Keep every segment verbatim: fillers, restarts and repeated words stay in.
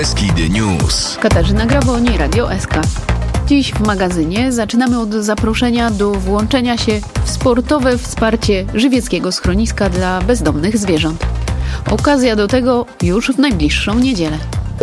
Beskidy News. Katarzyna Graboni, Radio S K. Dziś w magazynie zaczynamy od zaproszenia do włączenia się w sportowe wsparcie żywieckiego schroniska dla bezdomnych zwierząt. Okazja do tego już w najbliższą niedzielę.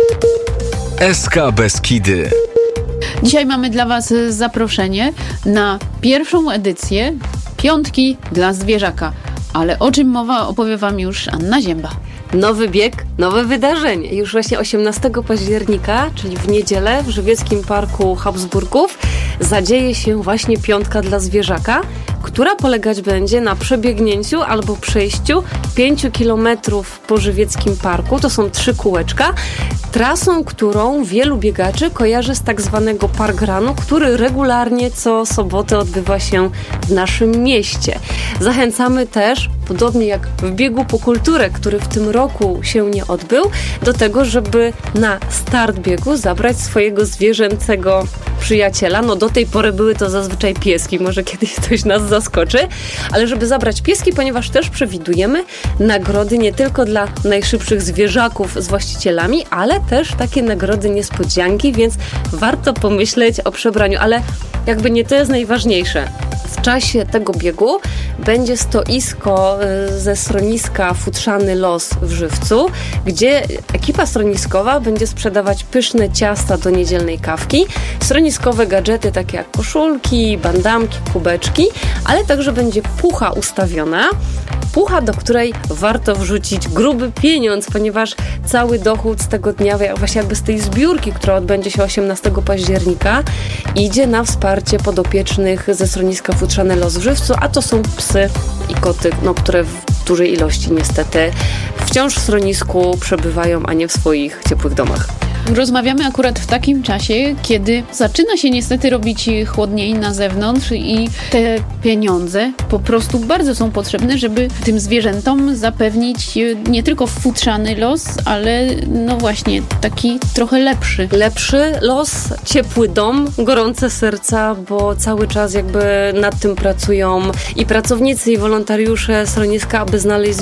S K Beskidy. Dzisiaj mamy dla Was zaproszenie na pierwszą edycję Piątki dla Zwierzaka. Ale o czym mowa, opowie Wam już Anna Zięba. Nowy bieg, nowe wydarzenie. Już właśnie osiemnastego października, czyli w niedzielę w Żywieckim Parku Habsburgów zadzieje się właśnie Piątka dla Zwierzaka, która polegać będzie na przebiegnięciu albo przejściu pięciu kilometrów po Żywieckim Parku. To są trzy kółeczka. Trasą, którą wielu biegaczy kojarzy z tak zwanego parkrunu, który regularnie co sobotę odbywa się w naszym mieście. Zachęcamy też, podobnie jak w biegu po kulturę, który w tym roku się nie odbył, do tego, żeby na start biegu zabrać swojego zwierzęcego przyjaciela. No do tej pory były to zazwyczaj pieski, może kiedyś ktoś nas zaskoczy, ale żeby zabrać pieski, ponieważ też przewidujemy nagrody nie tylko dla najszybszych zwierzaków z właścicielami, ale też takie nagrody niespodzianki, więc warto pomyśleć o przebraniu, ale jakby nie to jest najważniejsze. W czasie tego biegu będzie stoisko ze schroniska Futrzany Los w Żywcu, gdzie ekipa schroniskowa będzie sprzedawać pyszne ciasta do niedzielnej kawki, schroniskowe gadżety takie jak koszulki, bandamki, kubeczki, ale także będzie pucha ustawiona. Pucha, do której warto wrzucić gruby pieniądz, ponieważ cały dochód z tego dnia, właśnie jakby z tej zbiórki, która odbędzie się osiemnastego października, idzie na wsparcie podopiecznych ze schroniska Futrzany Los w Żywcu, a to są psy i koty, no, które w dużej ilości niestety wciąż w schronisku przebywają, a nie w swoich ciepłych domach. Rozmawiamy akurat w takim czasie, kiedy zaczyna się niestety robić chłodniej na zewnątrz i te pieniądze po prostu bardzo są potrzebne, żeby tym zwierzętom zapewnić nie tylko futrzany los, ale no właśnie taki trochę lepszy. Lepszy los, ciepły dom, gorące serca, bo cały czas jakby nad tym pracują i pracownicy, i wolontariusze schroniska, aby znaleźć